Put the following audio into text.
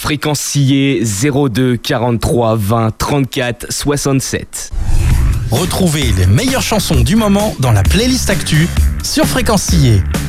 Fréquencier 02 43 20 34 67. Retrouvez les meilleures chansons du moment dans la playlist Actu sur Fréquencier.